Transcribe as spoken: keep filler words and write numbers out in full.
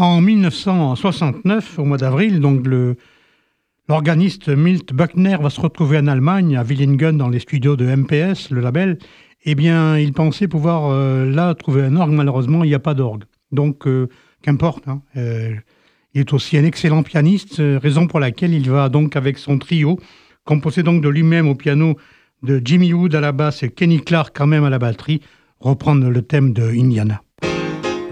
En mille neuf cent soixante-neuf, au mois d'avril, donc le, l'organiste Milt Buckner va se retrouver en Allemagne, à Villingen, dans les studios de M P S, le label. Eh bien, il pensait pouvoir euh, là trouver un orgue. Malheureusement, il n'y a pas d'orgue. Donc, euh, qu'importe. Hein, euh, il est aussi un excellent pianiste, euh, raison pour laquelle il va donc avec son trio, composé donc de lui-même au piano, de Jimmy Wood à la basse et Kenny Clarke quand même à la batterie, reprendre le thème de Indiana.